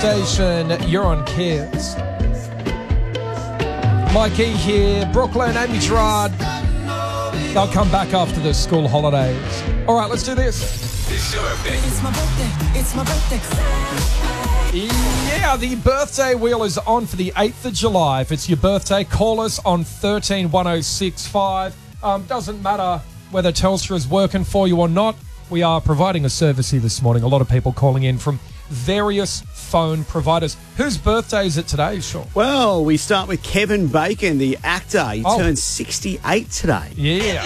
Station, you're on Kids. Mikey here, Brooklyn, Amy Gerard. They'll come back after the school holidays. All right, let's do this. It's your birthday. It's my birthday. It's my birthday. Yeah, the birthday wheel is on for the 8th of July. If it's your birthday, call us on 131065. Doesn't matter whether Telstra is working for you or not. We are providing a service here this morning. A lot of people calling in from various phone providers. Whose birthday is it today, Sean? Well, we start with Kevin Bacon, the actor. He turns 68 today. Yeah.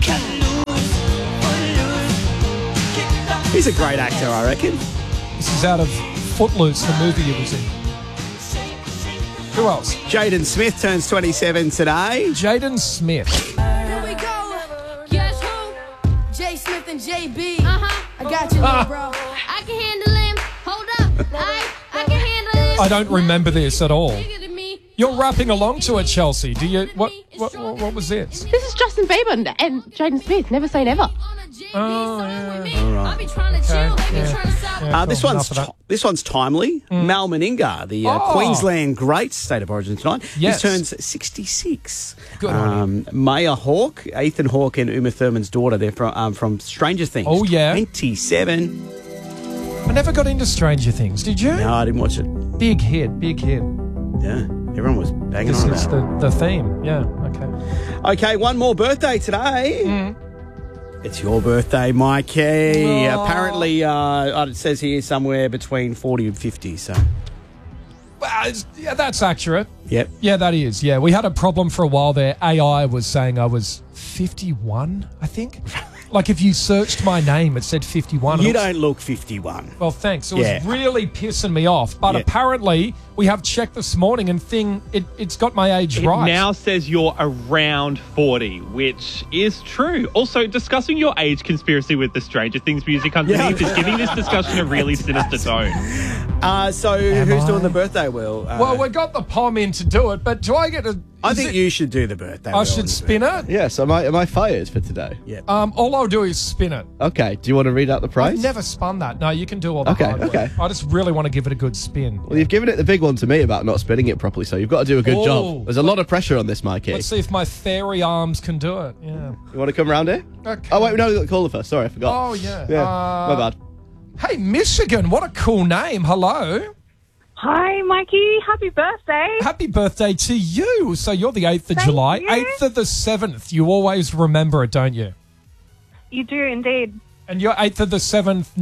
He's a great actor, I reckon. This is out of Footloose, the movie he was in. Who else? Jaden Smith turns 27 today. Jaden Smith. Here we go. Guess who? J. Smith and JB. I got you, little bro. I can handle him. Hold up. I can handle him. I don't remember this at all. Bigger than me. You're rapping along to it, Chelsea. Do you? What was this? This is Justin Bieber and Jaden Smith. Never say never. Oh, yeah. I be trying to chill. They be trying to stop. Yeah, This cool. one's Enough of this one's timely. Mal Meninga, the Queensland great state of origin tonight. Yes. He turns 66. Good on him. Maya Hawke, Ethan Hawke and Uma Thurman's daughter. They're from Stranger Things. Oh, yeah. 27. I never got into Stranger Things. Did you? No, I didn't watch it. Big hit, big hit. Yeah, everyone was banging This on is about it. the theme. Yeah, okay. Okay, one more birthday today. It's your birthday, Mikey. Oh. Apparently, it says here somewhere between 40 and 50, so... Well, yeah, that's accurate. Yep. Yeah, that is. Yeah, we had a problem for a while there. AI was saying I was 51, I think. Like if you searched my name, it said 51. You don't look 51. Well, thanks. It Yeah. was really pissing me off. But Yeah. apparently, we have checked this morning and it's got my age right. It now says you're around 40, which is true. Also, discussing your age conspiracy with the Stranger Things music underneath is giving this discussion a really sinister tone. So who's doing the birthday wheel? Well, we got the POM in to do it, but do I get a... I think you should do the birthday wheel. I should spin it? Yes, am I fired for today? Yeah. All I'll do is spin it. Okay, do you want to read out the price? I've never spun that. No, you can do all the Okay, hard work. okay. I just really want to give it a good spin. Well, you've given it the big one to me about not spinning it properly, so you've got to do a good Oh. job. There's a lot of pressure on this, Mikey. Let's see if my fairy arms can do it. Yeah. You want to come round here? Okay. Oh, wait, no, we got the caller first. Sorry, I forgot. Oh, yeah. Yeah, my bad. Hey, Michigan, what a cool name. Hello. Hi, Mikey. Happy birthday. Happy birthday to you. So you're the 8th of July. you. 8th of the 7th. You always remember it, don't you? You do indeed. And you're 8th of the 7th,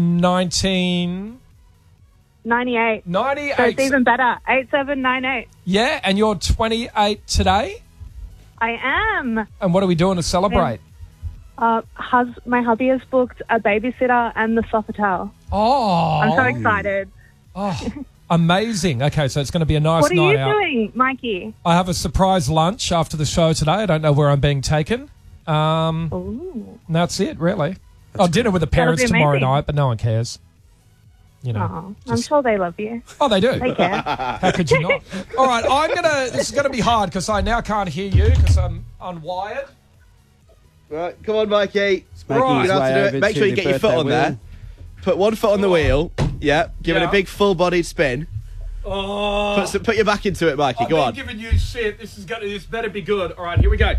1998. 98. So it's even better. 8798. Yeah, and you're 28 today? I am. And what are we doing to celebrate? My hubby has booked a babysitter and the Sofitel. Oh. I'm so excited. Oh, amazing. Okay, so it's going to be a nice What are night you out. doing, Mikey? I have a surprise lunch after the show today. I don't know where I'm being taken. Ooh. That's it, really. Dinner with the parents be tomorrow amazing. night, but no one cares. You know. Oh, I'm sure they love you. Oh, they do. They care. How could you not? All right, this is gonna be hard because I now can't hear you because I'm unwired. Right, come on, Mikey. Right. You have to do it. Make sure you get your foot on there. Put one foot on the wheel. Yeah, give it Yeah. a big full-bodied spin. Oh, Put your back into it, Mikey. Go on. giving you shit. This better be good. All right, here we go.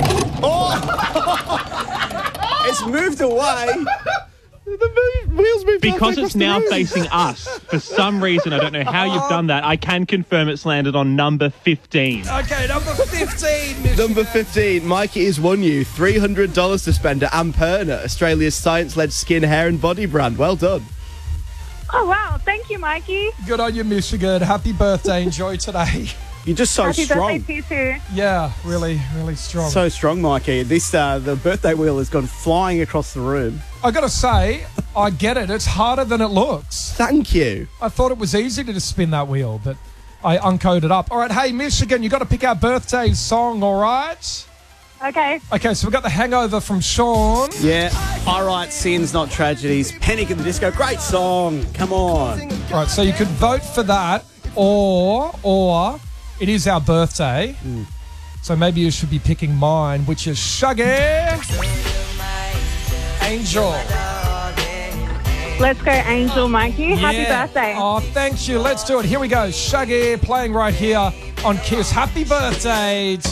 It's moved away. The wheels moved Because halfway it's across the now room. facing us, for some reason, I don't know how you've done that, I can confirm it's landed on number 15. Okay, number 15. Michigan. Number 15, Mikey has won you $300 to spend at Amperna, Australia's science-led skin, hair and body brand. Well done. Oh, wow. Thank you, Mikey. Good on you, Michigan. Happy birthday. Enjoy today. You're just so Happy strong. birthday to you too. Yeah, really, really strong. So strong, Mikey. The birthday wheel has gone flying across the room. I got to say, I get it. It's harder than it looks. Thank you. I thought it was easy to just spin that wheel, but I uncoded up. All right, hey, Michigan, you got to pick our birthday song, all right? Okay. Okay, so we've got The Hangover from Sean. Yeah. I write sins, not tragedies. Panic at the Disco. Great song. Come on. All right, so you could vote for that, or it is our birthday. So maybe you should be picking mine, which is Shaggy Angel. Let's go, Angel Mikey. Happy Yeah. birthday. Oh, thanks you. Let's do it. Here we go. Shaggy playing right here on Kiss. Happy birthday to